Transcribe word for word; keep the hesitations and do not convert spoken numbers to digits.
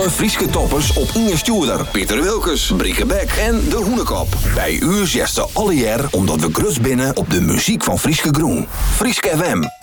alle Frieske toppers op Inge Stuurder, Pieter Wilkes, Brieke Beck en De Hoenekop. Bij u zesde alle jaar omdat we grut binnen op de muziek van Frieske Groen. Frieske F M.